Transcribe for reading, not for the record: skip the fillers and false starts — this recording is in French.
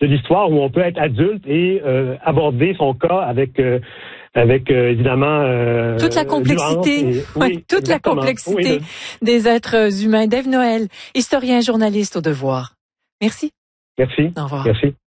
de l'histoire où on peut être adulte et aborder son cas avec évidemment toute la complexité, toute la complexité des êtres humains. Dave Noël, historien, journaliste au Devoir. Merci. Merci. Au revoir. Merci.